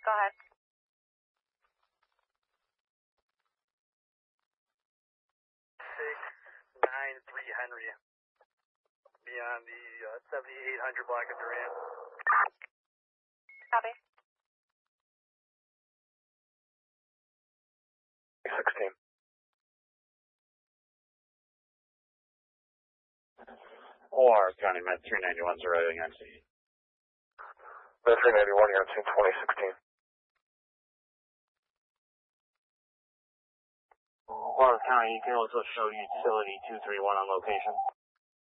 Go ahead. 693 Henry. Be on the 7800 block of Durant. Copy. 16. OR County Med 391's arriving on scene. Med 391, you're on scene 2016. Orange County, you can also show utility 231 on location.